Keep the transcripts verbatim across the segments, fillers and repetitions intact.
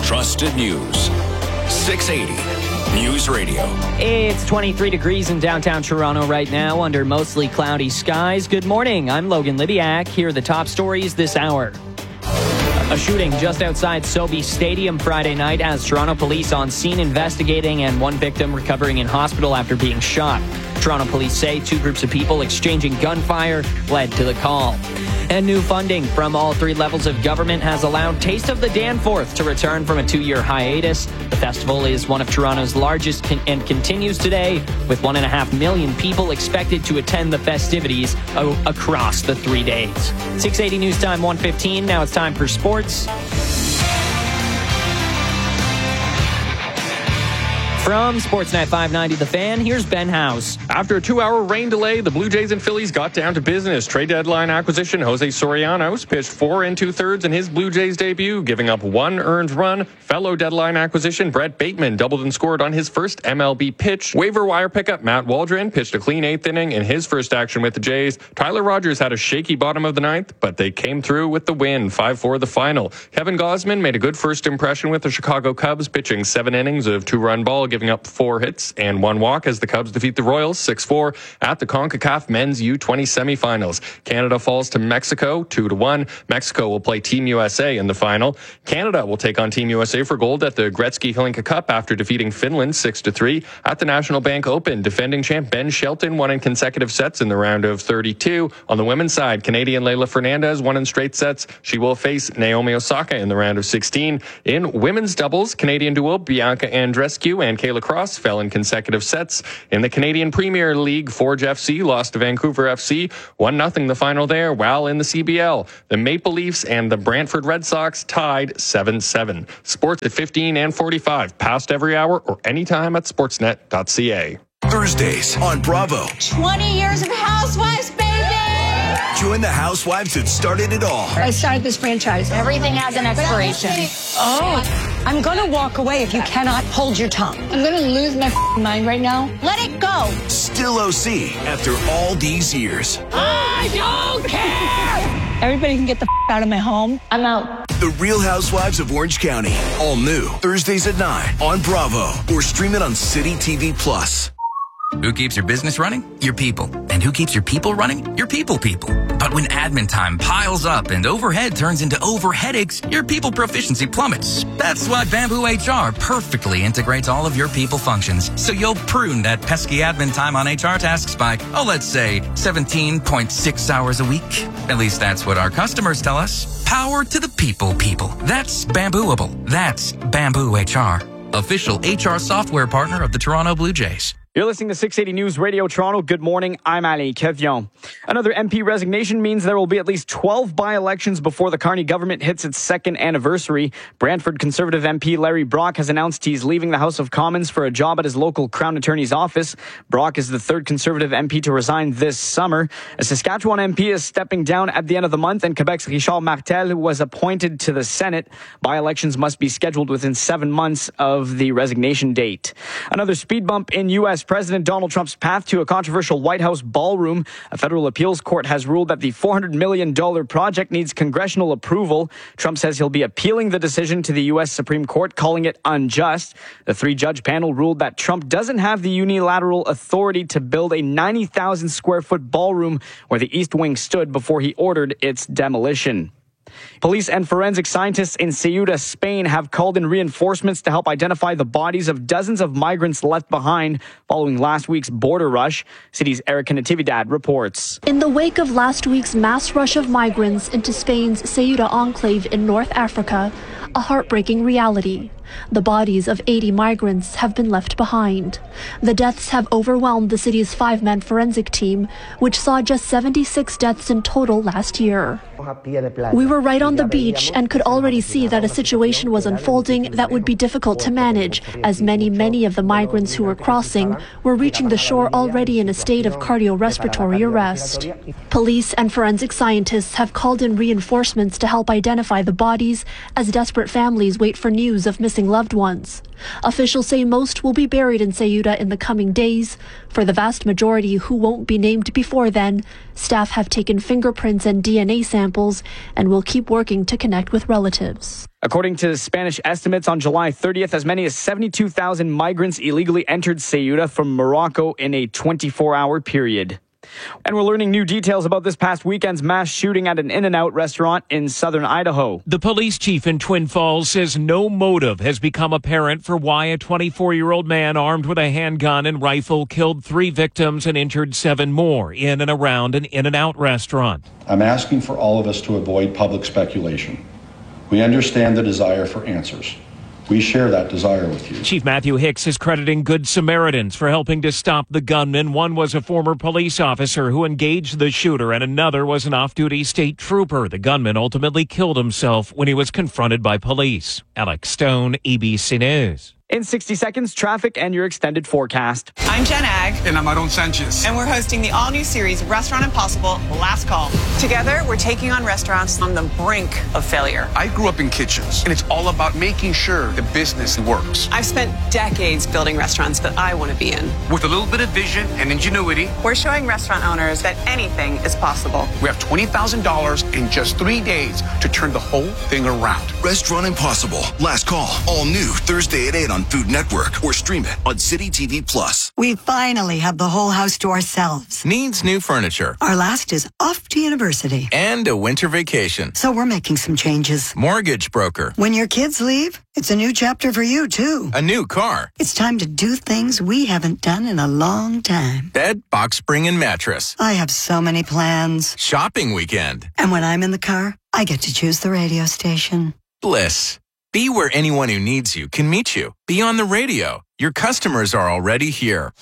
trusted news. six eighty News Radio. It's twenty-three degrees in downtown Toronto right now under mostly cloudy skies. Good morning. I'm Logan Libiak. Here are the top stories this hour. A shooting just outside Sobeys Stadium Friday night as Toronto police on scene investigating and one victim recovering in hospital after being shot. Toronto police say two groups of people exchanging gunfire led to the call. And new funding from all three levels of government has allowed Taste of the Danforth to return from a two-year hiatus. The festival is one of Toronto's largest con- and continues today, with one and a half million people expected to attend the festivities o- across the three days. six eighty News Time, one fifteen. Now it's time for sports. From Sportsnet five ninety The Fan, here's Ben House. After a two-hour rain delay, the Blue Jays and Phillies got down to business. Trade deadline acquisition Jose Sorianos pitched four and two-thirds in his Blue Jays debut, giving up one earned run. Fellow deadline acquisition Brett Bateman doubled and scored on his first M L B pitch. Waiver wire pickup Matt Waldron pitched a clean eighth inning in his first action with the Jays. Tyler Rogers had a shaky bottom of the ninth, but they came through with the win, five four the final. Kevin Gausman made a good first impression with the Chicago Cubs, pitching seven innings of two-run ball, giving up four hits and one walk as the Cubs defeat the Royals six four at the CONCACAF Men's U twenty semifinals. Canada falls to Mexico two to one. Mexico will play Team U S A in the final. Canada will take on Team U S A for gold at the Gretzky Hlinka Cup after defeating Finland six to three. At the National Bank Open, defending champ Ben Shelton won in consecutive sets in the round of thirty-two. On the women's side, Canadian Leylah Fernandez won in straight sets. She will face Naomi Osaka in the round of sixteen. In women's doubles, Canadian duo Bianca Andreescu and Kayla Cross fell in consecutive sets. In the Canadian Premier League, Forge F C lost to Vancouver F C one nothing the final there, while in the C B L, the Maple Leafs and the Brantford Red Sox tied seven seven. Sports at fifteen and forty-five, past every hour or anytime at sportsnet dot c a. Thursdays on Bravo. twenty years of Housewives, baby! Join the housewives that started it all. I started this franchise. Everything has an expiration. Oh, I'm going to walk away if you cannot hold your tongue. I'm going to lose my mind right now. Let it go. Still O C after all these years. I don't care! Everybody can get the out of my home. I'm out. The Real Housewives of Orange County. All new. Thursdays at nine on Bravo. Or stream it on City T V Plus. Who keeps your business running? Your people. And who keeps your people running? Your people people. But when admin time piles up and overhead turns into over headaches, your people proficiency plummets. That's why Bamboo H R perfectly integrates all of your people functions, so you'll prune that pesky admin time on H R tasks by, oh, let's say seventeen point six hours a week. At least that's what our customers tell us. Power to the people people. That's Bambooable. That's Bamboo H R. Official H R software partner of the Toronto Blue Jays. You're listening to six eighty News Radio Toronto. Good morning. I'm Ali Kevion. Another M P resignation means there will be at least twelve by-elections before the Carney government hits its second anniversary. Brantford Conservative M P Larry Brock has announced he's leaving the House of Commons for a job at his local Crown Attorney's office. Brock is the third Conservative M P to resign this summer. A Saskatchewan M P is stepping down at the end of the month, and Quebec's Richard Martel was appointed to the Senate. By-elections must be scheduled within seven months of the resignation date. Another speed bump in U S President Donald Trump's path to a controversial White House ballroom. A federal appeals court has ruled that the four hundred million dollars project needs congressional approval. Trump says he'll be appealing the decision to the U S Supreme Court, calling it unjust. The three-judge panel ruled that Trump doesn't have the unilateral authority to build a ninety thousand square foot ballroom where the East Wing stood before he ordered its demolition. Police and forensic scientists in Ceuta, Spain, have called in reinforcements to help identify the bodies of dozens of migrants left behind following last week's border rush. City's Erica Natividad reports. In the wake of last week's mass rush of migrants into Spain's Ceuta enclave in North Africa, a heartbreaking reality. The bodies of eighty migrants have been left behind. The deaths have overwhelmed the city's five-man forensic team, which saw just seventy-six deaths in total last year. We were right on the beach and could already see that a situation was unfolding that would be difficult to manage, as many, many of the migrants who were crossing were reaching the shore already in a state of cardiorespiratory arrest. Police and forensic scientists have called in reinforcements to help identify the bodies as desperate families wait for news of missing missing loved ones. Officials say most will be buried in Ceuta in the coming days. For the vast majority who won't be named before then, staff have taken fingerprints and D N A samples and will keep working to connect with relatives. According to Spanish estimates, on July thirtieth, as many as seventy-two thousand migrants illegally entered Ceuta from Morocco in a twenty-four hour period. And we're learning new details about this past weekend's mass shooting at an In-N-Out restaurant in southern Idaho. The police chief in Twin Falls says no motive has become apparent for why a twenty-four-year-old man armed with a handgun and rifle killed three victims and injured seven more in and around an In-N-Out restaurant. I'm asking for all of us to avoid public speculation. We understand the desire for answers. We share that desire with you. Chief Matthew Hicks is crediting Good Samaritans for helping to stop the gunman. One was a former police officer who engaged the shooter, and another was an off-duty state trooper. The gunman ultimately killed himself when he was confronted by police. Alex Stone, A B C News. In sixty seconds, traffic and your extended forecast. I'm Jen Ag. And I'm Aaron Sanchez. And we're hosting the all-new series, Restaurant Impossible, Last Call. Together, we're taking on restaurants on the brink of failure. I grew up in kitchens, and it's all about making sure the business works. I've spent decades building restaurants that I want to be in. With a little bit of vision and ingenuity, we're showing restaurant owners that anything is possible. We have twenty thousand dollars in just three days to turn the whole thing around. Restaurant Impossible, Last Call, all new Thursday at eight on Food Network, or stream it on City T V Plus. We finally have the whole house to ourselves. Needs new furniture. Our last is off to university. And a winter vacation. So we're making some changes. Mortgage broker. When your kids leave, it's a new chapter for you, too. A new car. It's time to do things we haven't done in a long time. Bed, box spring, and mattress. I have so many plans. Shopping weekend. And when I'm in the car, I get to choose the radio station. Bliss. Be where anyone who needs you can meet you. Be on the radio. Your customers are already here.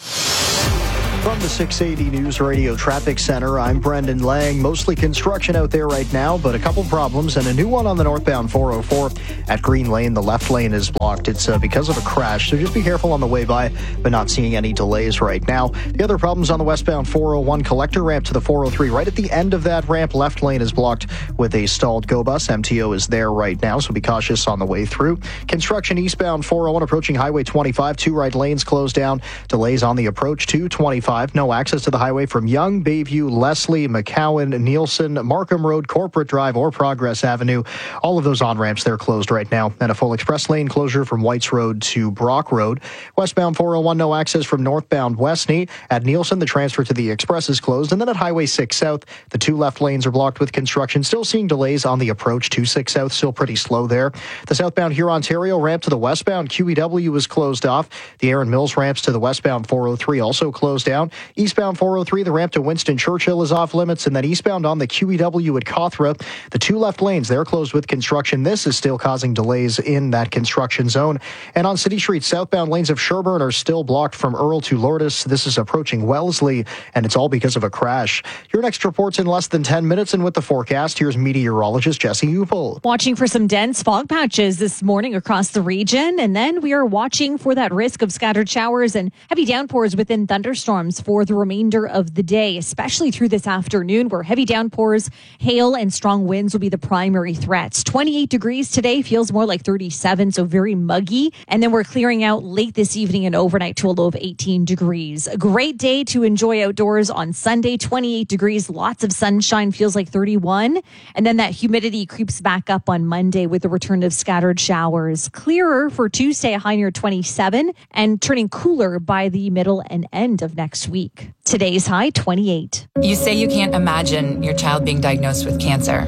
From the six eighty News Radio Traffic Center, I'm Brendan Lang. Mostly construction out there right now, but a couple problems and a new one on the northbound four oh four at Green Lane. The left lane is blocked. It's uh, because of a crash, so just be careful on the way by, but not seeing any delays right now. The other problems on the westbound four oh one collector ramp to the four oh three. Right at the end of that ramp, left lane is blocked with a stalled go bus. M T O is there right now, so be cautious on the way through. Construction eastbound four oh one approaching Highway twenty-five. Two right lanes closed down. Delays on the approach to twenty-five. No access to the highway from Young, Bayview, Leslie, McCowan, Nielsen, Markham Road, Corporate Drive, or Progress Avenue. All of those on-ramps, they're closed right now. And a full express lane closure from Whites Road to Brock Road. Westbound four oh one, no access from northbound Westney. At Nielsen, the transfer to the express is closed. And then at Highway six South, the two left lanes are blocked with construction. Still seeing delays on the approach to six South, still pretty slow there. The southbound Huron-Ontario ramp to the westbound Q E W is closed off. The Aaron Mills ramps to the westbound four oh three also closed down. Eastbound four oh three, the ramp to Winston Churchill is off limits, and then eastbound on the Q E W at Cawthra, the two left lanes, they're closed with construction. This is still causing delays in that construction zone. And on City Street, southbound lanes of Sherburne are still blocked from Earl to Lourdes. This is approaching Wellesley, and it's all because of a crash. Your next report's in less than ten minutes, and with the forecast, here's meteorologist Jesse Upel. Watching for some dense fog patches this morning across the region, and then we are watching for that risk of scattered showers and heavy downpours within thunderstorms for the remainder of the day, especially through this afternoon, where heavy downpours, hail, and strong winds will be the primary threats. twenty-eight degrees today, feels more like thirty-seven, so very muggy. And then we're clearing out late this evening and overnight to a low of eighteen degrees. A great day to enjoy outdoors on Sunday, twenty-eight degrees, lots of sunshine, feels like thirty-one. And then that humidity creeps back up on Monday with the return of scattered showers. Clearer for Tuesday, a high near twenty-seven, and turning cooler by the middle and end of next week. Today's high, twenty-eight. You say you can't imagine your child being diagnosed with cancer,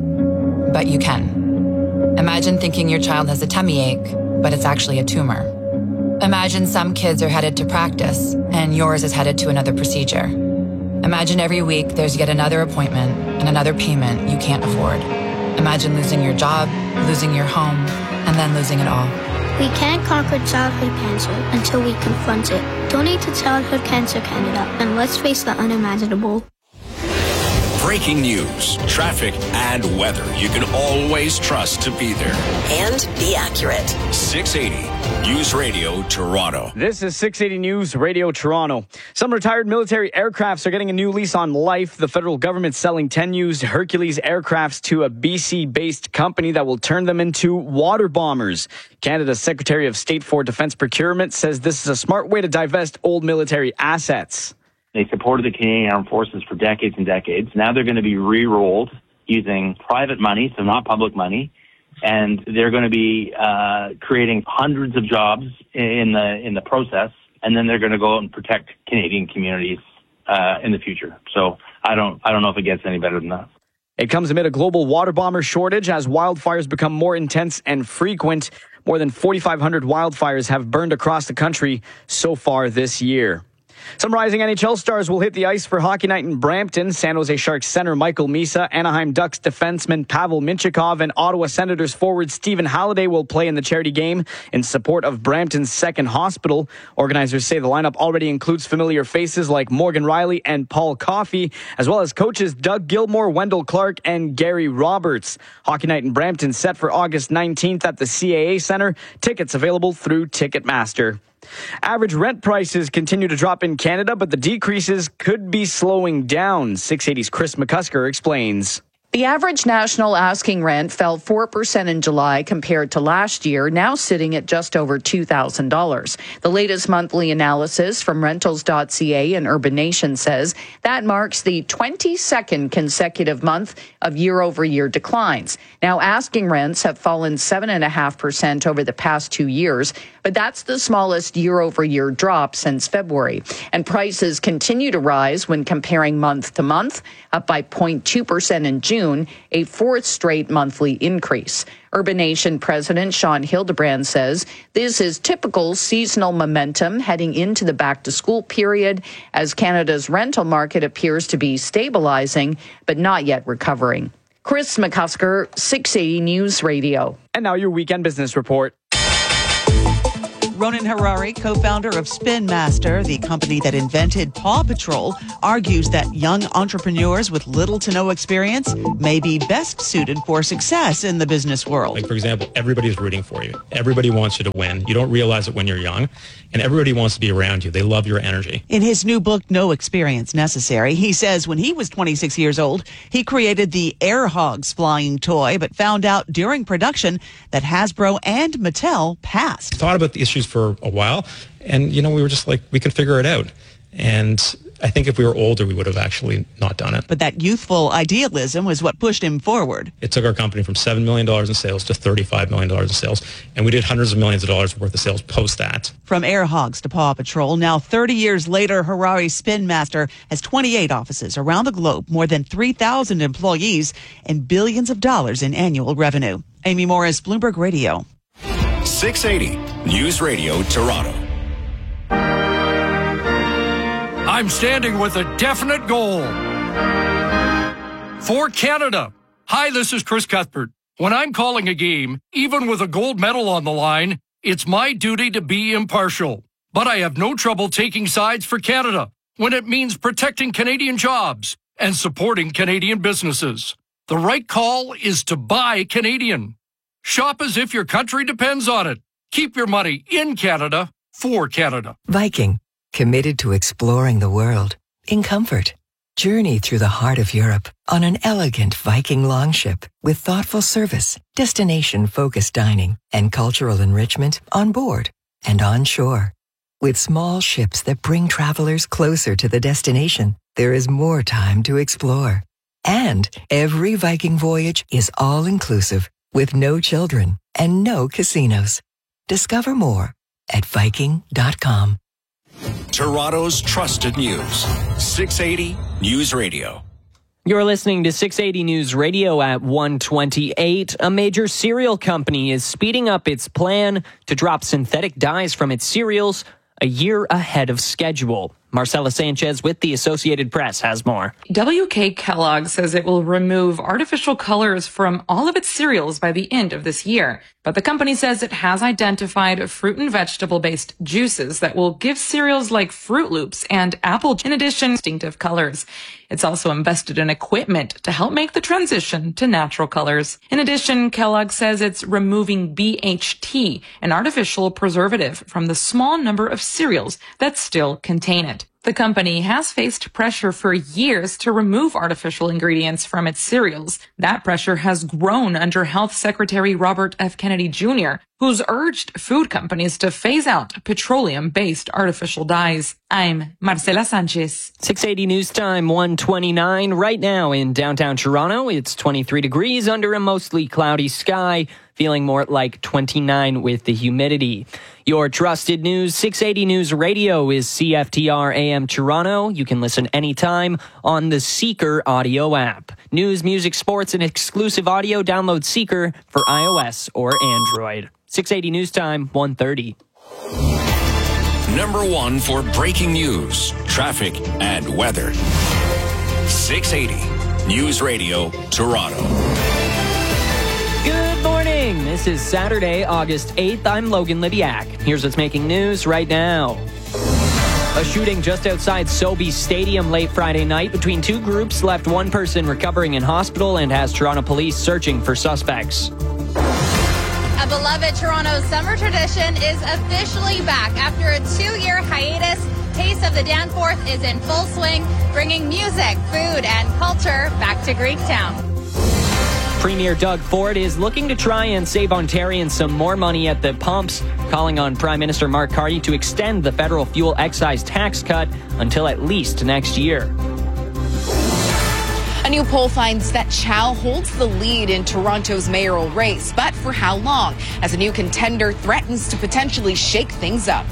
but you can. Imagine thinking your child has a tummy ache, but it's actually a tumor. Imagine some kids are headed to practice, and yours is headed to another procedure. Imagine every week there's yet another appointment and another payment you can't afford. Imagine losing your job, losing your home, and then losing it all. We can't conquer childhood cancer until we confront it. Donate to Childhood Cancer Canada, and let's face the unimaginable. breaking news, traffic, and weather you can always trust to be there. And be accurate. six eighty News Radio Toronto. This is six eighty News Radio Toronto. Some retired military aircrafts are getting a new lease on life. The federal government's selling ten used Hercules aircrafts to a B C-based company that will turn them into water bombers. Canada's Secretary of State for Defense Procurement says this is a smart way to divest old military assets. They supported the Canadian Armed Forces for decades and decades. Now they're going to be re-rolled using private money, so not public money. And they're going to be uh, creating hundreds of jobs in the in the process, and then they're going to go out and protect Canadian communities uh, in the future. So I don't I don't know if it gets any better than that. It comes amid a global water bomber shortage as wildfires become more intense and frequent. More than forty-five hundred wildfires have burned across the country so far this year. Some rising N H L stars will hit the ice for Hockey Night in Brampton. San Jose Sharks center Michael Misa, Anaheim Ducks defenseman Pavel Mintyukov, and Ottawa Senators forward Stephen Halliday will play in the charity game in support of Brampton's second hospital. Organizers say the lineup already includes familiar faces like Morgan Riley and Paul Coffey, as well as coaches Doug Gilmore, Wendell Clark, and Gary Roberts. Hockey Night in Brampton set for August nineteenth at the C A A Center. Tickets available through Ticketmaster. Average rent prices continue to drop in Canada, but the decreases could be slowing down. six eighty's Chris McCusker explains. The average national asking rent fell four percent in July compared to last year, now sitting at just over two thousand dollars. The latest monthly analysis from rentals dot c a and Urban Nation says that marks the twenty-second consecutive month of year-over-year declines. Now, asking rents have fallen seven point five percent over the past two years, but that's the smallest year-over-year drop since February. And prices continue to rise when comparing month to month, up by zero point two percent in June. A fourth straight monthly increase. Urban Nation President Sean Hildebrand says this is typical seasonal momentum heading into the back-to-school period as Canada's rental market appears to be stabilizing but not yet recovering. Chris McCusker, six eighty News Radio. And now your weekend business report. Ronan Harari, co-founder of Spin Master, the company that invented Paw Patrol, argues that young entrepreneurs with little to no experience may be best suited for success in the business world. Like, for example, everybody's rooting for you. Everybody wants you to win. You don't realize it when you're young, and everybody wants to be around you. They love your energy. In his new book, No Experience Necessary, he says when he was twenty-six years old, he created the Air Hogs flying toy, but found out during production that Hasbro and Mattel passed. Thought about the issues for a while, and you know, we were just like, we can figure it out. And I think if we were older, we would have actually not done it. But that youthful idealism was what pushed him forward. It took our company from seven million dollars in sales to thirty-five million dollars in sales, and we did hundreds of millions of dollars worth of sales post that. From Air Hogs to Paw Patrol, now thirty years later, Harari Spin Master has twenty-eight offices around the globe, more than three thousand employees, and billions of dollars in annual revenue. Amy Morris, Bloomberg Radio. six eighty News Radio Toronto. I'm standing with a definite goal. For Canada. Hi, this is Chris Cuthbert. When I'm calling a game, even with a gold medal on the line, it's my duty to be impartial. But I have no trouble taking sides for Canada when it means protecting Canadian jobs and supporting Canadian businesses. The right call is to buy Canadian. Shop as if your country depends on it. Keep your money in Canada for Canada. Viking, committed to exploring the world in comfort. Journey through the heart of Europe on an elegant Viking longship with thoughtful service, destination-focused dining, and cultural enrichment on board and on shore. With small ships that bring travelers closer to the destination, there is more time to explore. And every Viking voyage is all-inclusive with no children and no casinos. Discover more at Viking dot com. Toronto's trusted news. six eighty News Radio. You're listening to six eighty News Radio at one twenty-eight. A major cereal company is speeding up its plan to drop synthetic dyes from its cereals a year ahead of schedule. Marcela Sanchez with the Associated Press has more. W K Kellogg says it will remove artificial colors from all of its cereals by the end of this year. But the company says it has identified fruit and vegetable-based juices that will give cereals like Fruit Loops and Apple, in addition, distinctive colors. It's also invested in equipment to help make the transition to natural colors. In addition, Kellogg says it's removing B H T, an artificial preservative, from the small number of cereals that still contain it. The company has faced pressure for years to remove artificial ingredients from its cereals. That pressure has grown under Health Secretary Robert F. Kennedy Junior, who's urged food companies to phase out petroleum-based artificial dyes. I'm Marcela Sanchez. six eighty News Time, one twenty-nine. Right now in downtown Toronto, it's twenty-three degrees under a mostly cloudy sky, feeling more like twenty-nine with the humidity. Your trusted news, six eighty News Radio is C F T R A M Toronto. You can listen anytime on the Seeker audio app. News, music, sports, and exclusive audio. Download Seeker for iOS or Android. six eighty News Time, one thirty. Number one for breaking news, traffic, and weather. six eighty News Radio, Toronto. Good morning. This is Saturday, August eighth. I'm Logan Libiak. Here's what's making news right now. A shooting just outside Sobe Stadium late Friday night between two groups left one person recovering in hospital and has Toronto police searching for suspects. A beloved Toronto summer tradition is officially back after a two-year hiatus. Taste of the Danforth is in full swing, bringing music, food, and culture back to Greektown. Premier Doug Ford is looking to try and save Ontarians some more money at the pumps, calling on Prime Minister Mark Carney to extend the federal fuel excise tax cut until at least next year. A new poll finds that Chow holds the lead in Toronto's mayoral race, but for how long, as a new contender threatens to potentially shake things up.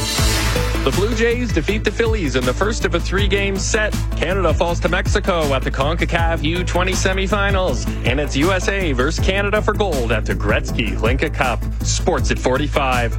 The Blue Jays defeat the Phillies in the first of a three-game set. Canada falls to Mexico at the CONCACAF U twenty semifinals. And it's U S A versus Canada for gold at the Gretzky Linka Cup. Sports at forty-five.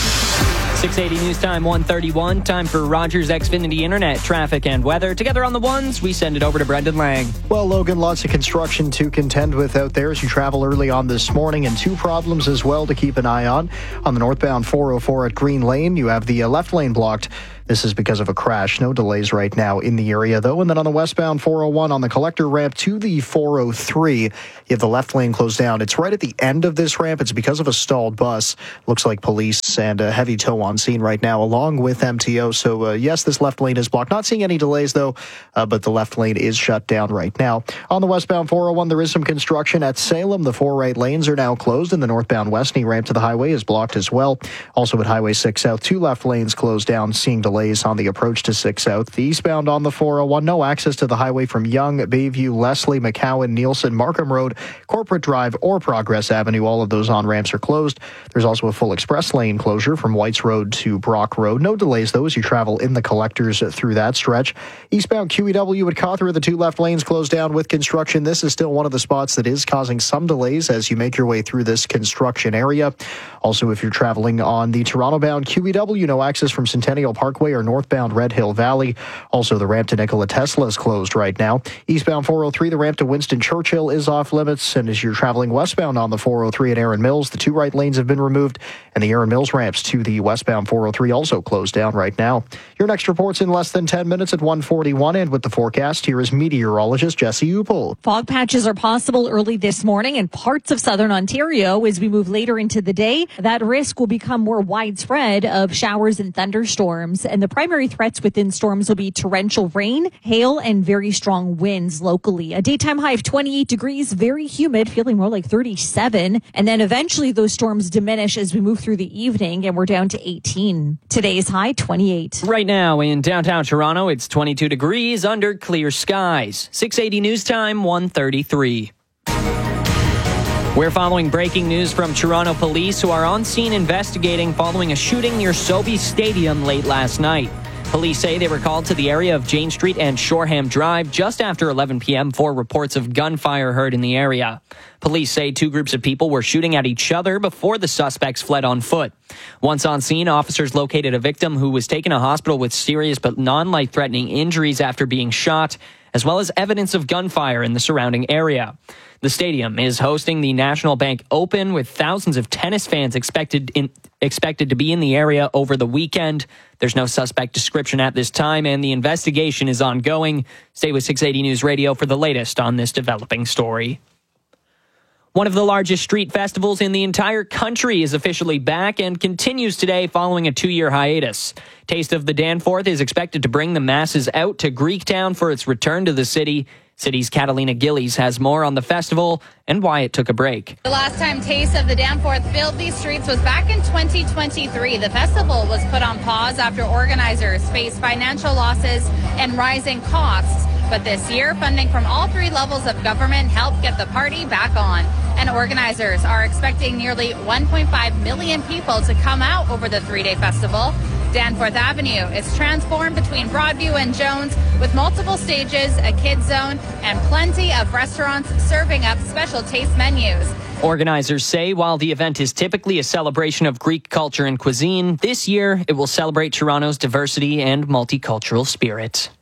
six eighty News Time, one thirty-one. Time for Rogers Xfinity Internet, traffic, and weather. Together on the ones, we send it over to Brendan Lang. Well, Logan, lots of construction to contend with out there as you travel early on this morning, and two problems as well to keep an eye on. On the northbound four oh four at Green Lane, you have the uh, left lane blocked. This is because of a crash. No delays right now in the area, though. And then on the westbound four oh one on the collector ramp to the four oh three, you have the left lane closed down. It's right at the end of this ramp. It's because of a stalled bus. Looks like police and a heavy tow on scene right now, along with M T O. So, uh, yes, this left lane is blocked. Not seeing any delays, though, uh, but the left lane is shut down right now. On the westbound four oh one, there is some construction at Salem. The four right lanes are now closed, and the northbound Westney ramp to the highway is blocked as well. Also at Highway six South, two left lanes closed down, seeing delays on the approach to six South. The eastbound on the four oh one, no access to the highway from Young, Bayview, Leslie, McCowan, Nielsen, Markham Road, Corporate Drive, or Progress Avenue. All of those on-ramps are closed. There's also a full express lane closure from Whites Road to Brock Road. No delays, though, as you travel in the collectors through that stretch. Eastbound Q E W at Cawthra, the two left lanes closed down with construction. This is still one of the spots that is causing some delays as you make your way through this construction area. Also, if you're traveling on the Toronto-bound Q E W, no access from Centennial Parkway or northbound Red Hill Valley. Also, the ramp to Nikola Tesla is closed right now. Eastbound four oh three, the ramp to Winston Churchill is off limits. And as you're traveling westbound on the four oh three at Erin Mills, the two right lanes have been removed. And the Erin Mills ramps to the westbound four oh three also closed down right now. Your next report's in less than ten minutes at one forty-one. And with the forecast, here is meteorologist Jesse Upel. Fog patches are possible early this morning in parts of southern Ontario. As we move later into the day, that risk will become more widespread of showers and thunderstorms. And the primary threats within storms will be torrential rain, hail, and very strong winds locally. A daytime high of twenty-eight degrees, very humid, feeling more like thirty-seven. And then eventually those storms diminish as we move through the evening, and we're down to eighteen. Today's high, twenty-eight. Right now in downtown Toronto, it's twenty-two degrees under clear skies. six eighty News Time, one thirty-three. We're following breaking news from Toronto police who are on scene investigating following a shooting near Sobe Stadium late last night. Police say they were called to the area of Jane Street and Shoreham Drive just after eleven p.m. for reports of gunfire heard in the area. Police say two groups of people were shooting at each other before the suspects fled on foot. Once on scene, officers located a victim who was taken to hospital with serious but non-life-threatening injuries after being shot, as well as evidence of gunfire in the surrounding area. The stadium is hosting the National Bank Open with thousands of tennis fans expected in, expected to be in the area over the weekend. There's no suspect description at this time, and the investigation is ongoing. Stay with six eighty News Radio for the latest on this developing story. One of the largest street festivals in the entire country is officially back and continues today following a two-year hiatus. Taste of the Danforth is expected to bring the masses out to Greektown for its return to the city. City's Catalina Gillies has more on the festival and why it took a break. The last time Taste of the Danforth filled these streets was back in twenty twenty-three. The festival was put on pause after organizers faced financial losses and rising costs. But this year, funding from all three levels of government helped get the party back on. And organizers are expecting nearly one point five million people to come out over the three-day festival. Danforth Avenue is transformed between Broadview and Jones with multiple stages, a kids zone, and plenty of restaurants serving up special taste menus. Organizers say while the event is typically a celebration of Greek culture and cuisine, this year it will celebrate Toronto's diversity and multicultural spirit.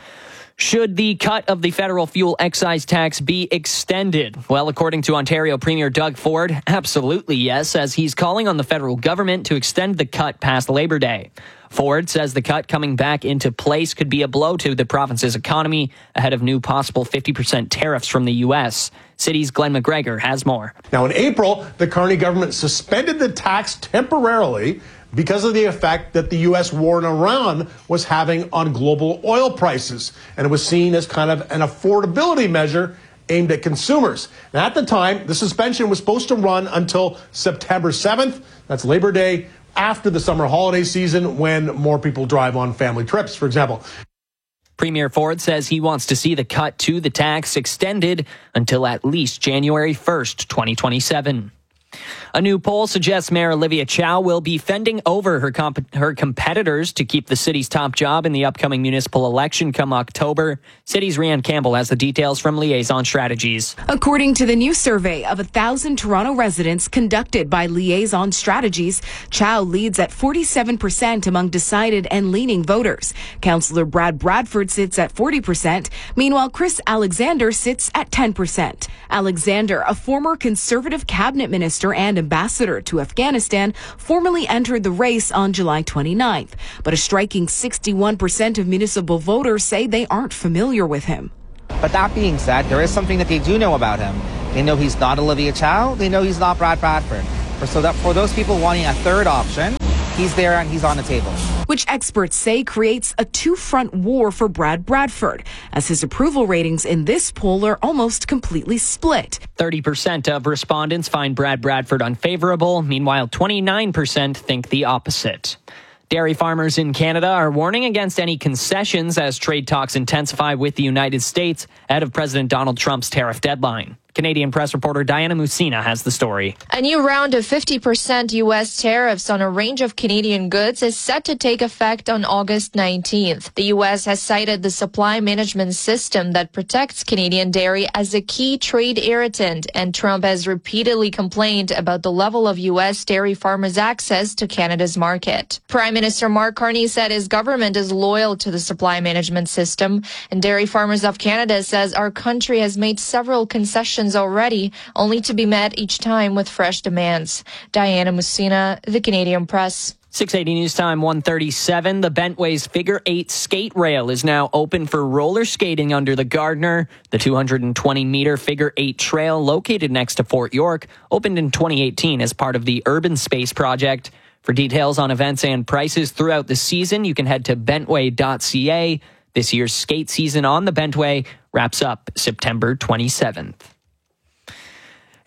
Should the cut of the federal fuel excise tax be extended? Well, according to Ontario Premier Doug Ford, absolutely yes, as he's calling on the federal government to extend the cut past Labor Day. Ford says the cut coming back into place could be a blow to the province's economy ahead of new possible fifty percent tariffs from the U S. City's Glenn McGregor has more. Now, in April, the Carney government suspended the tax temporarily because of the effect that the U S war in Iran was having on global oil prices. And it was seen as kind of an affordability measure aimed at consumers. And at the time, the suspension was supposed to run until September seventh. That's Labor Day, after the summer holiday season, when more people drive on family trips, for example. Premier Ford says he wants to see the cut to the tax extended until at least January first, twenty twenty-seven. A new poll suggests Mayor Olivia Chow will be fending over her comp- her competitors to keep the city's top job in the upcoming municipal election come October. City's Rianne Campbell has the details from Liaison Strategies. According to the new survey of one thousand Toronto residents conducted by Liaison Strategies, Chow leads at forty-seven percent among decided and leaning voters. Councillor Brad Bradford sits at forty percent. Meanwhile, Chris Alexander sits at ten percent. Alexander, a former Conservative cabinet minister and ambassador to Afghanistan, formally entered the race on July twenty-ninth. But a striking sixty-one percent of municipal voters say they aren't familiar with him. But that being said, there is something that they do know about him. They know he's not Olivia Chow. They know he's not Brad Bradford. For, so that for those people wanting a third option, he's there and he's on the table. Which experts say creates a two-front war for Brad Bradford, as his approval ratings in this poll are almost completely split. thirty percent of respondents find Brad Bradford unfavorable. Meanwhile, twenty-nine percent think the opposite. Dairy farmers in Canada are warning against any concessions as trade talks intensify with the United States ahead of President Donald Trump's tariff deadline. Canadian press reporter Diana Musina has the story. A new round of fifty percent U S tariffs on a range of Canadian goods is set to take effect on August nineteenth. The U S has cited the supply management system that protects Canadian dairy as a key trade irritant, and Trump has repeatedly complained about the level of U S dairy farmers' access to Canada's market. Prime Minister Mark Carney said his government is loyal to the supply management system, and Dairy Farmers of Canada says our country has made several concessions already, only to be met each time with fresh demands. Diana Musina, The Canadian Press. six eighty News Time, one thirty-seven. The Bentways Figure Eight skate rail is now open for roller skating under the Gardiner. The two hundred twenty meter Figure Eight trail, located next to Fort York, opened in twenty eighteen as part of the Urban Space Project. For details on events and prices throughout the season, you can head to bentway dot c a. This year's skate season on the Bentway wraps up September twenty-seventh.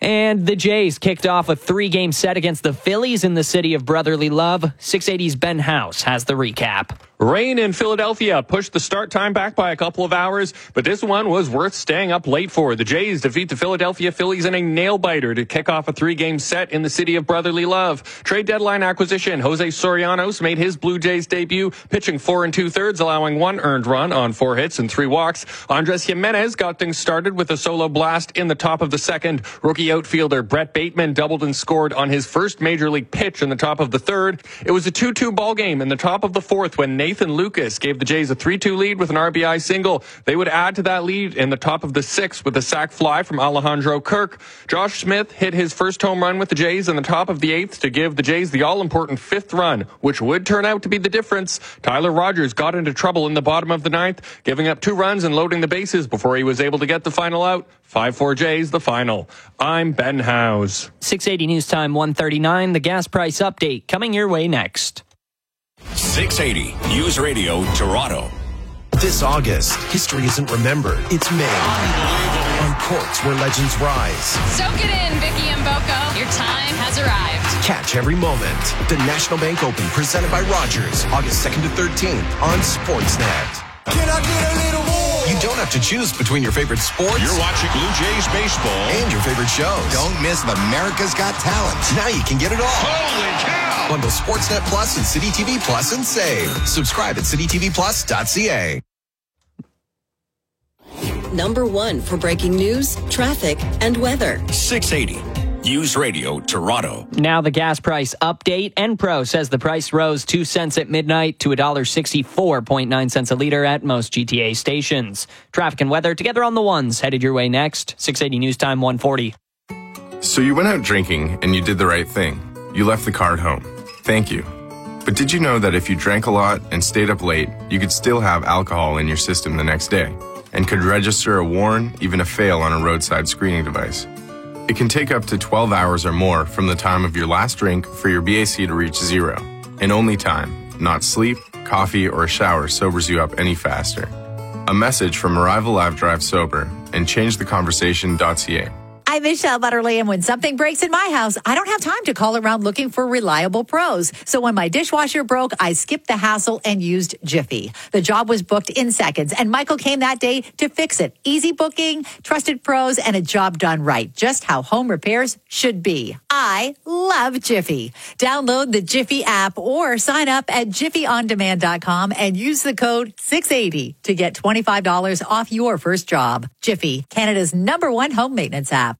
And the Jays kicked off a three-game set against the Phillies in the city of brotherly love. six eighty's Ben House has the recap. Rain in Philadelphia pushed the start time back by a couple of hours, but this one was worth staying up late for. The Jays defeat the Philadelphia Phillies in a nail-biter to kick off a three-game set in the city of brotherly love. Trade deadline acquisition, Jose Sorianos made his Blue Jays debut, pitching four and two-thirds, allowing one earned run on four hits and three walks. Andres Jimenez got things started with a solo blast in the top of the second. Rookie outfielder Brett Bateman doubled and scored on his first major league pitch in the top of the third. It was a two two ball game in the top of the fourth when Nathan Lucas gave the Jays a three two lead with an R B I single. They would add to that lead in the top of the sixth with a sac fly from Alejandro Kirk. Josh Smith hit his first home run with the Jays in the top of the eighth to give the Jays the all-important fifth run, which would turn out to be the difference. Tyler Rogers got into trouble in the bottom of the ninth, giving up two runs and loading the bases before he was able to get the final out. five four Jays, the final. I'm Ben Howes. six eighty News Time one thirty-nine, the gas price update coming your way next. six eighty News Radio, Toronto. This August, history isn't remembered, it's made. On courts where legends rise. Soak it in, Vicky and Boko. Your time has arrived. Catch every moment. The National Bank Open, presented by Rogers, August second to thirteenth on Sportsnet. Can I get a little more? You don't have to choose between your favorite sports. You're watching Blue Jays baseball. And your favorite shows. Don't miss America's Got Talent. Now you can get it all. Holy cow! Bundle Sportsnet Plus and City T V Plus and save. Subscribe at city t v plus dot c a. Number one for breaking news, traffic, and weather. six eighty News Radio, Toronto. Now the gas price update. Enpro says the price rose two cents at midnight to one dollar sixty-four point nine cents a liter at most G T A stations. Traffic and weather together on the ones headed your way next. six eighty News Time one forty. So you went out drinking and you did the right thing. You left the car at home. Thank you. But did you know that if you drank a lot and stayed up late, you could still have alcohol in your system the next day and could register a warn, even a fail on a roadside screening device? It can take up to twelve hours or more from the time of your last drink for your B A C to reach zero. And only time, not sleep, coffee, or a shower sobers you up any faster. A message from Arrival Live Drive Sober and change the conversation dot c a. I'm Michelle Butterly, and when something breaks in my house, I don't have time to call around looking for reliable pros. So when my dishwasher broke, I skipped the hassle and used Jiffy. The job was booked in seconds, and Michael came that day to fix it. Easy booking, trusted pros, and a job done right. Just how home repairs should be. I love Jiffy. Download the Jiffy app or sign up at jiffy on demand dot com and use the code six eighty to get twenty-five dollars off your first job. Jiffy, Canada's number one home maintenance app.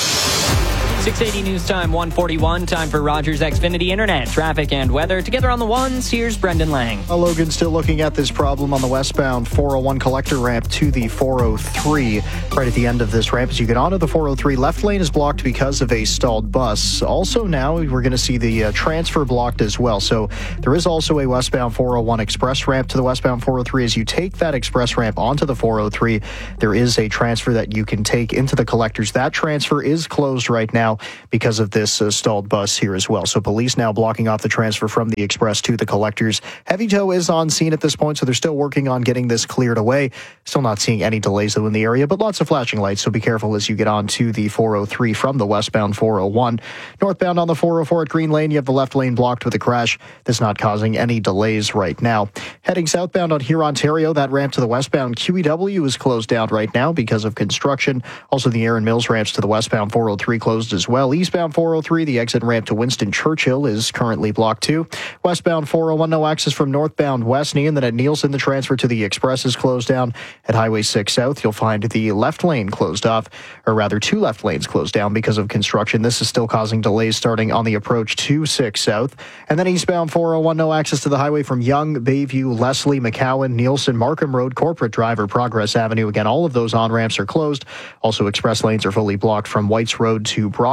six eighty News Time one forty-one. Time for Rogers Xfinity Internet, traffic and weather. Together on the ones, here's Brendan Lang. Uh, Logan, still looking at this problem on the westbound four oh one collector ramp to the four oh three. Right at the end of this ramp, as you get onto the four oh three, left lane is blocked because of a stalled bus. Also now, we're going to see the uh, transfer blocked as well. So there is also a westbound four oh one express ramp to the westbound four oh three. As you take that express ramp onto the four oh three, there is a transfer that you can take into the collectors. That transfer is closed right now because of this uh, stalled bus here as well. So police now blocking off the transfer from the express to the collectors. Heavy tow is on scene at this point, so they're still working on getting this cleared away. Still not seeing any delays though in the area, but lots of flashing lights, so be careful as you get on to the four oh three from the westbound four oh one. Northbound on the four oh four at Green Lane, you have the left lane blocked with a crash. That's not causing any delays right now. Heading southbound on here, Ontario, that ramp to the westbound Q E W is closed down right now because of construction. Also, the Aaron Mills ramps to the westbound four oh three closed as well. Eastbound four oh three, the exit ramp to Winston Churchill is currently blocked too. Westbound four oh one, no access from northbound Westney, and then at Nielsen, the transfer to the Express is closed down. At Highway six South, you'll find the left lane closed off, or rather two left lanes closed down because of construction. This is still causing delays starting on the approach to six South. And then eastbound four oh one, no access to the highway from Young, Bayview, Leslie, McCowan, Nielsen, Markham Road, Corporate Drive, or Progress Avenue. Again, all of those on-ramps are closed. Also, express lanes are fully blocked from Whites Road to Brock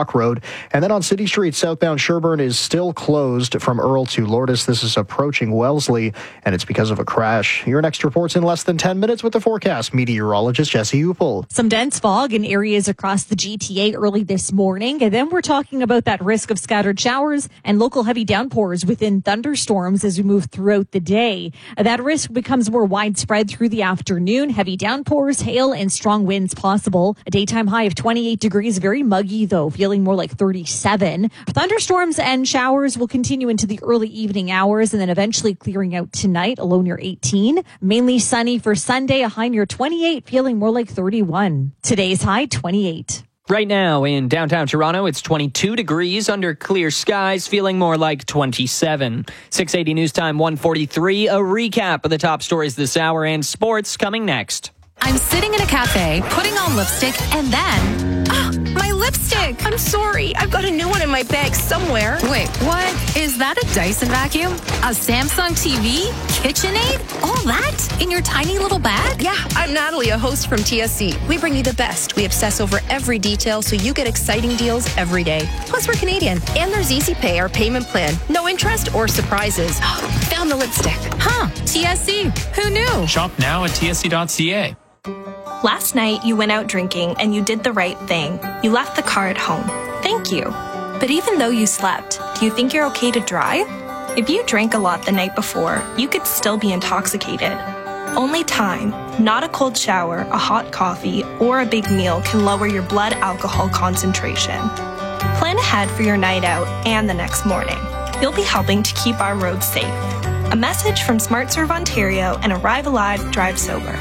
Brock Road. And then on City Street, southbound Sherbourne is still closed from Earl to Lourdes. This is approaching Wellesley, and it's because of a crash. Your next report's in less than ten minutes with the forecast. Meteorologist Jesse Upel. Some dense fog in areas across the G T A early this morning. And then we're talking about that risk of scattered showers and local heavy downpours within thunderstorms as we move throughout the day. That risk becomes more widespread through the afternoon. Heavy downpours, hail, and strong winds possible. A daytime high of twenty-eight degrees. Very muggy, though, feeling more like thirty-seven. Thunderstorms and showers will continue into the early evening hours and then eventually clearing out tonight, a low near eighteen. Mainly sunny for Sunday, a high near twenty-eight, feeling more like thirty-one. Today's high, twenty-eight. Right now in downtown Toronto, it's twenty-two degrees under clear skies, feeling more like twenty-seven. six eighty News Time one forty-three, a recap of the top stories this hour and sports coming next. I'm sitting in a cafe, putting on lipstick, and then... Oh, my lipstick! I'm sorry. I've got a new one in my bag somewhere. Wait, what? Is that a Dyson vacuum? A Samsung T V? KitchenAid? All that? In your tiny little bag? Yeah, I'm Natalie, a host from T S C. We bring you the best. We obsess over every detail so you get exciting deals every day. Plus, we're Canadian. And there's Easy Pay, our payment plan. No interest or surprises. Found the lipstick. Huh, T S C. Who knew? Shop now at T S C dot C A. Last night, you went out drinking and you did the right thing. You left the car at home. Thank you. But even though you slept, do you think you're okay to drive? If you drank a lot the night before, you could still be intoxicated. Only time, not a cold shower, a hot coffee, or a big meal can lower your blood alcohol concentration. Plan ahead for your night out and the next morning. You'll be helping to keep our roads safe. A message from SmartServe Ontario and Arrive Alive, Drive Sober.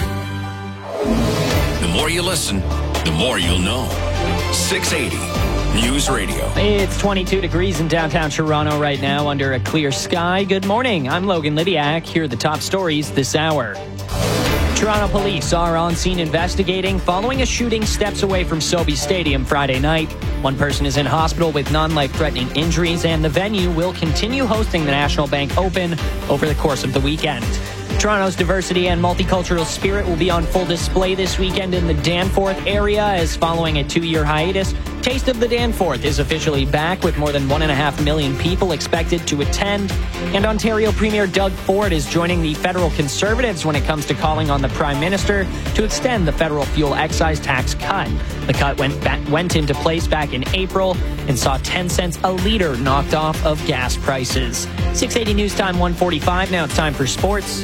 The more you listen, the more you'll know. six eighty News Radio. It's twenty-two degrees in downtown Toronto right now under a clear sky. Good morning. I'm Logan Lidiak. Here are the top stories this hour. Toronto police are on scene investigating following a shooting steps away from Sobe Stadium Friday night. One person is in hospital with non-life-threatening injuries, and the venue will continue hosting the National Bank Open over the course of the weekend. Toronto's diversity and multicultural spirit will be on full display this weekend in the Danforth area, as following a two-year hiatus, Taste of the Danforth is officially back with more than one and a half million people expected to attend. And Ontario Premier Doug Ford is joining the federal Conservatives when it comes to calling on the Prime Minister to extend the federal fuel excise tax cut. The cut went back, went into place back in April and saw ten cents a litre knocked off of gas prices. six eighty News Time one forty-five. Now it's time for sports.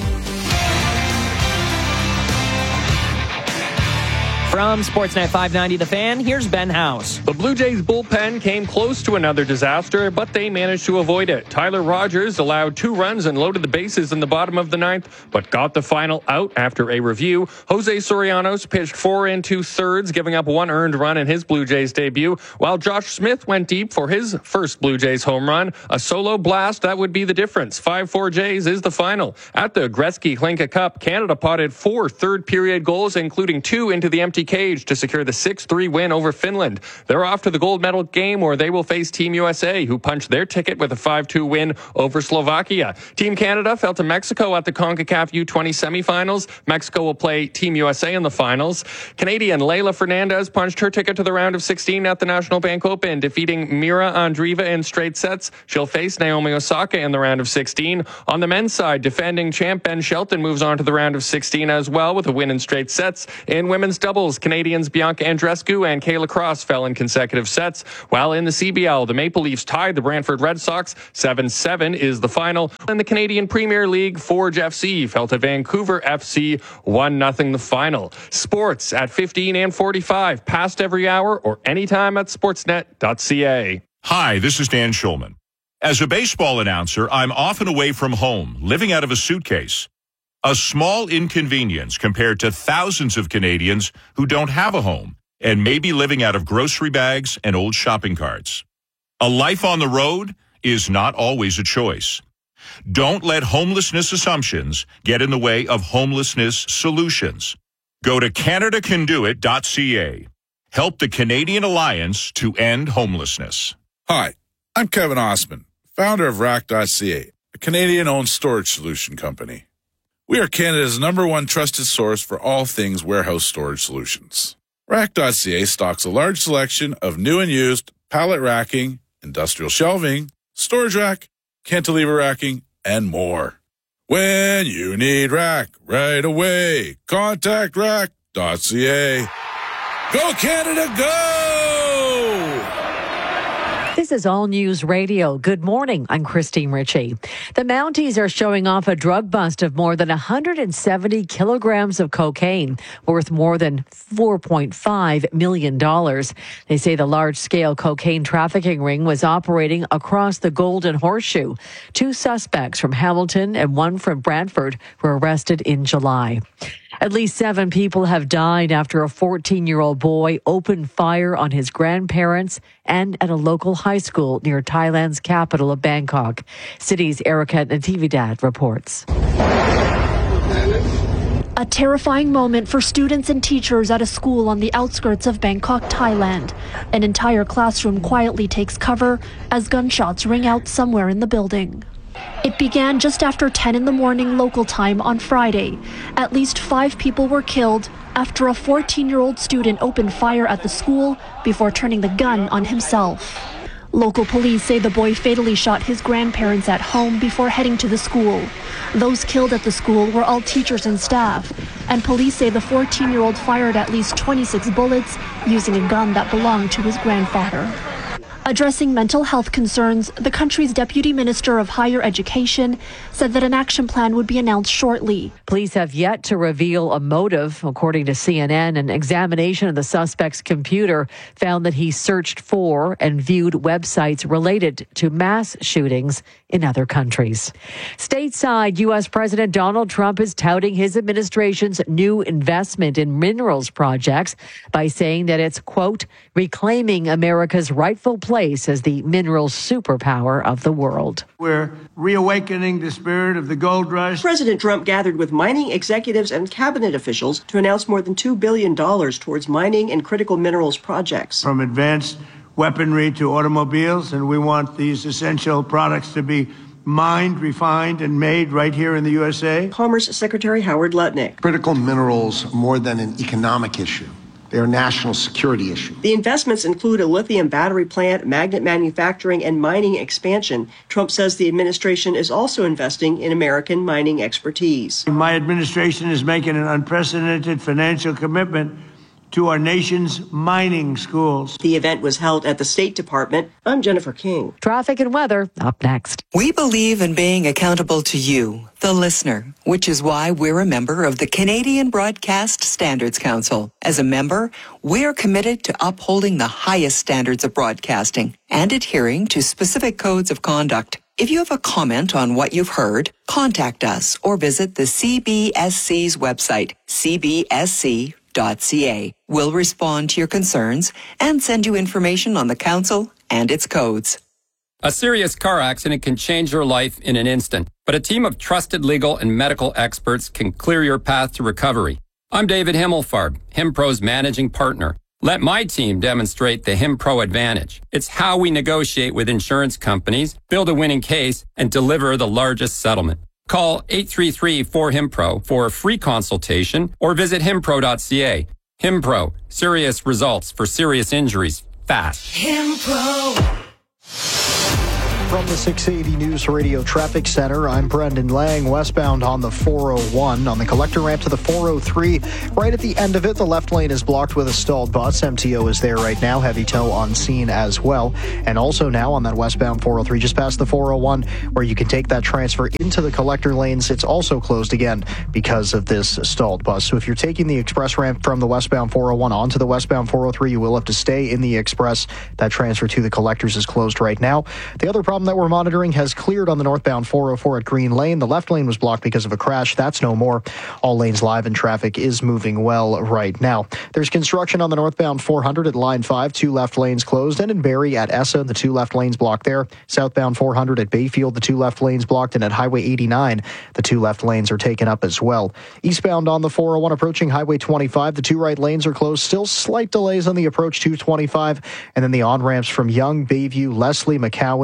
From Sportsnet five ninety The Fan, here's Ben House. The Blue Jays bullpen came close to another disaster, but they managed to avoid it. Tyler Rogers allowed two runs and loaded the bases in the bottom of the ninth, but got the final out after a review. Jose Sorianos pitched four and two thirds, giving up one earned run in his Blue Jays debut, while Josh Smith went deep for his first Blue Jays home run. A solo blast, that would be the difference. five four Jays is the final. At the Gretzky-Hlinka Cup, Canada potted four third-period goals, including two into the empty cage to secure the six three win over Finland. They're off to the gold medal game where they will face Team U S A, who punched their ticket with a five two win over Slovakia. Team Canada fell to Mexico at the CONCACAF U twenty semifinals. Mexico will play Team U S A in the finals. Canadian Leylah Fernandez punched her ticket to the round of sixteen at the National Bank Open, defeating Mira Andreeva in straight sets. She'll face Naomi Osaka in the round of sixteen. On the men's side, defending champ Ben Shelton moves on to the round of sixteen as well with a win in straight sets. In women's doubles, Canadians Bianca Andreescu and Kayla Cross fell in consecutive sets, while in the C B L, the Maple Leafs tied the Brantford Red Sox. seven seven is the final. In the Canadian Premier League, Forge F C fell to Vancouver F C, one nothing the final. Sports at fifteen and forty-five, past every hour or anytime at sportsnet dot c a. Hi, this is Dan Schulman. As a baseball announcer, I'm often away from home, living out of a suitcase. A small inconvenience compared to thousands of Canadians who don't have a home and may be living out of grocery bags and old shopping carts. A life on the road is not always a choice. Don't let homelessness assumptions get in the way of homelessness solutions. Go to canada can do it dot c a. Help the Canadian Alliance to End Homelessness. Hi, I'm Kevin Osman, founder of rack dot c a, a Canadian-owned storage solution company. We are Canada's number one trusted source for all things warehouse storage solutions. rack dot c a stocks a large selection of new and used pallet racking, industrial shelving, storage rack, cantilever racking, and more. When you need rack right away, contact rack dot c a. Go Canada, go! This is All News Radio. Good morning. I'm Christine Ritchie. The Mounties are showing off a drug bust of more than one hundred seventy kilograms of cocaine, worth more than four point five million dollars. They say the large-scale cocaine trafficking ring was operating across the Golden Horseshoe. Two suspects from Hamilton and one from Brantford were arrested in July. At least seven people have died after a fourteen-year-old boy opened fire on his grandparents and at a local high school near Thailand's capital of Bangkok. City's Erica Natividad reports. A terrifying moment for students and teachers at a school on the outskirts of Bangkok, Thailand. An entire classroom quietly takes cover as gunshots ring out somewhere in the building. It began just after ten in the morning local time on Friday. At least five people were killed after a fourteen-year-old student opened fire at the school before turning the gun on himself. Local police say the boy fatally shot his grandparents at home before heading to the school. Those killed at the school were all teachers and staff, and police say the fourteen-year-old fired at least twenty-six bullets using a gun that belonged to his grandfather. Addressing mental health concerns, the country's Deputy Minister of Higher Education said that an action plan would be announced shortly. Police have yet to reveal a motive. According to C N N, an examination of the suspect's computer found that he searched for and viewed websites related to mass shootings in other countries. Stateside, U S. President Donald Trump is touting his administration's new investment in minerals projects by saying that it's, quote, reclaiming America's rightful place as the minerals superpower of the world. We're reawakening the spirit of the gold rush. President Trump gathered with mining executives and cabinet officials to announce more than two billion dollars towards mining and critical minerals projects. From advanced weaponry to automobiles, and we want these essential products to be mined, refined, and made right here in the U S A. Commerce Secretary Howard Lutnick. Critical minerals, more than an economic issue, they're a national security issue. The investments include a lithium battery plant, magnet manufacturing, and mining expansion. Trump says the administration is also investing in American mining expertise. My administration is making an unprecedented financial commitment to our nation's mining schools. The event was held at the State Department. I'm Jennifer King. Traffic and weather up next. We believe in being accountable to you, the listener, which is why we're a member of the Canadian Broadcast Standards Council. As a member, we're committed to upholding the highest standards of broadcasting and adhering to specific codes of conduct. If you have a comment on what you've heard, contact us or visit the C B S C's website, c b s c dot c a. We'll respond to your concerns and send you information on the council and its codes. A serious car accident can change your life in an instant, but a team of trusted legal and medical experts can clear your path to recovery. I'm David Himmelfarb, HimPro's managing partner. Let my team demonstrate the HimPro advantage. It's how we negotiate with insurance companies, build a winning case, and deliver the largest settlement. Call eight three three, four, HIMPRO for a free consultation or visit himpro dot c a. HimPro, serious results for serious injuries, fast. HimPro. From the six eighty News Radio Traffic Center, I'm Brendan Lang, westbound on the four oh one. On the collector ramp to the four oh three, right at the end of it, the left lane is blocked with a stalled bus. M T O is there right now, heavy tow on scene as well. And also now on that westbound four oh three, just past the four oh one, where you can take that transfer into the collector lanes, it's also closed again because of this stalled bus. So if you're taking the express ramp from the westbound four oh one onto the westbound four oh three, you will have to stay in the express. That transfer to the collectors is closed right now. The other problem that we're monitoring has cleared on the northbound four oh four at Green Lane. The left lane was blocked because of a crash. That's no more. All lanes live and traffic is moving well right now. There's construction on the northbound four hundred at line five, two left lanes closed, and in Barrie at Essa, the two left lanes blocked there. Southbound four hundred at Bayfield, the two left lanes blocked, and at Highway eighty-nine, the two left lanes are taken up as well. Eastbound on the four oh one approaching Highway twenty-five, the two right lanes are closed. Still slight delays on the approach to twenty-five, and then the on-ramps from Young, Bayview, Leslie, McCowan, Nielsen,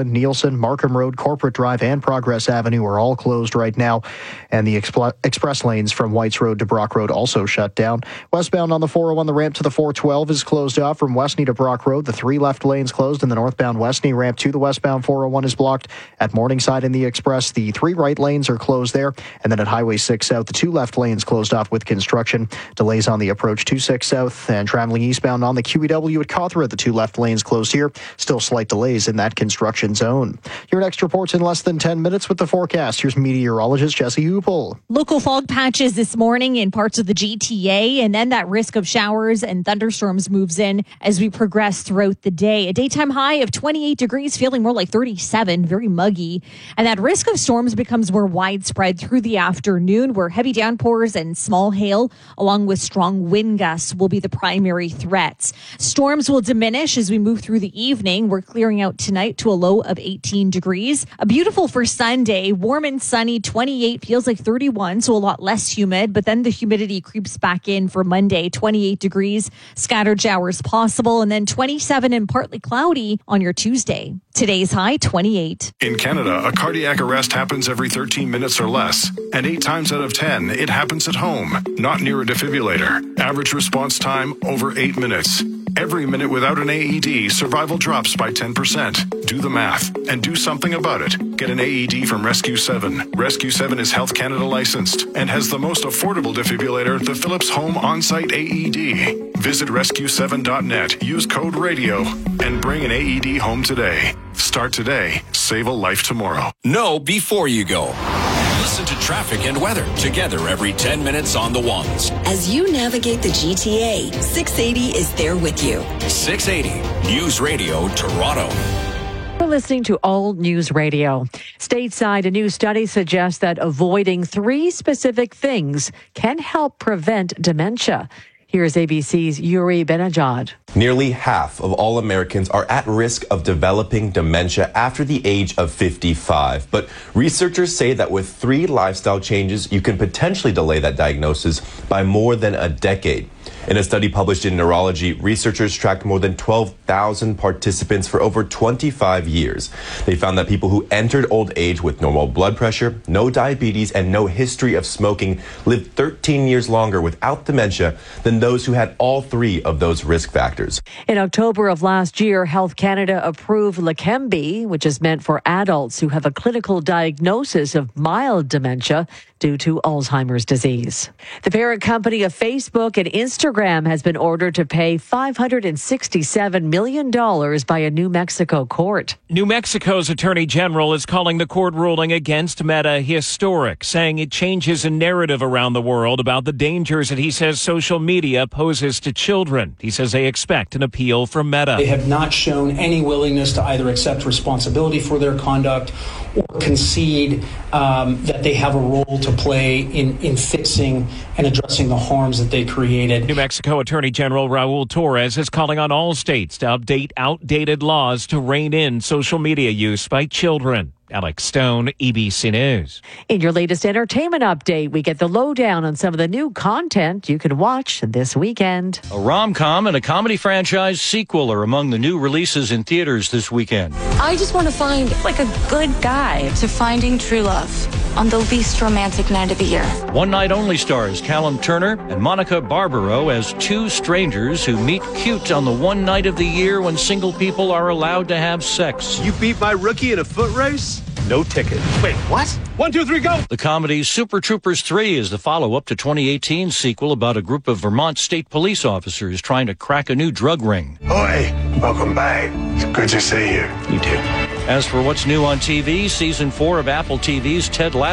Nelson, Markham Road, Corporate Drive, and Progress Avenue are all closed right now. And the expl- express lanes from Whites Road to Brock Road also shut down. Westbound on the four oh one, the ramp to the four twelve is closed off from Westney to Brock Road. The three left lanes closed, and the northbound Westney ramp to the westbound four oh one is blocked. At Morningside in the express, the three right lanes are closed there. And then at Highway six South, the two left lanes closed off with construction. Delays on the approach to six South, and traveling eastbound on the Q E W at Cawthra, the two left lanes closed here. Still slight delays in that construction zone. Your next report's in less than ten minutes with the forecast. Here's meteorologist Jesse Hupel. Local fog patches this morning in parts of the G T A, and then that risk of showers and thunderstorms moves in as we progress throughout the day. A daytime high of twenty-eight degrees, feeling more like thirty-seven, very muggy. And that risk of storms becomes more widespread through the afternoon, where heavy downpours and small hail, along with strong wind gusts, will be the primary threats. Storms will diminish as we move through the evening. We're clearing out tonight to a low of eighteen degrees. A beautiful for Sunday, warm and sunny, twenty-eight, feels like thirty-one, so a lot less humid, but then the humidity creeps back in for Monday, twenty-eight degrees, scattered showers possible, and then twenty-seven and partly cloudy on your Tuesday. Today's high, twenty-eight. In Canada, a cardiac arrest happens every thirteen minutes or less, and eight times out of ten, it happens at home, not near a defibrillator. Average response time, over eight minutes. Every minute without an A E D, survival drops by ten percent. Do the math and do something about it. Get an A E D from Rescue seven. Rescue seven is Health Canada licensed and has the most affordable defibrillator, the Philips Home On-Site A E D. Visit rescue seven dot net, use code RADIO, and bring an A E D home today. Start today, save a life tomorrow. Know before you go. Listen to traffic and weather together every ten minutes on the ones. As you navigate the G T A, six eighty is there with you. six eighty News Radio Toronto. We're listening to All News Radio. Stateside, a new study suggests that avoiding three specific things can help prevent dementia. Here's A B C's Yuri Benajad. Nearly half of all Americans are at risk of developing dementia after the age of fifty-five. But researchers say that with three lifestyle changes, you can potentially delay that diagnosis by more than a decade. In a study published in Neurology, researchers tracked more than twelve thousand participants for over twenty-five years. They found that people who entered old age with normal blood pressure, no diabetes, and no history of smoking lived thirteen years longer without dementia than those who had all three of those risk factors. In October of last year, Health Canada approved Leqembi, which is meant for adults who have a clinical diagnosis of mild dementia due to Alzheimer's disease. The parent company of Facebook and Instagram has been ordered to pay five hundred sixty-seven million dollars by a New Mexico court. New Mexico's Attorney General is calling the court ruling against Meta historic, saying it changes a narrative around the world about the dangers that he says social media poses to children. He says they expect an appeal from Meta. They have not shown any willingness to either accept responsibility for their conduct or concede um, that they have a role to play in, in fixing and addressing the harms that they created. New Mexico Attorney General Raul Torres is calling on all states to update outdated laws to rein in social media use by children. Alex Stone, E B C News. In your latest entertainment update, we get the lowdown on some of the new content you can watch this weekend. A rom-com and a comedy franchise sequel are among the new releases in theaters this weekend. I just want to find like a good guide to finding true love on the least romantic night of the year. One Night Only stars Callum Turner and Monica Barbaro as two strangers who meet cute on the one night of the year when single people are allowed to have sex. You beat my rookie in a foot race? No ticket. Wait, what? One, two, three, go! The comedy Super Troopers three is the follow-up to twenty eighteen's sequel about a group of Vermont state police officers trying to crack a new drug ring. Oi, welcome back. It's good to see you. You too. As for what's new on T V, season four of Apple T V's Ted Lasso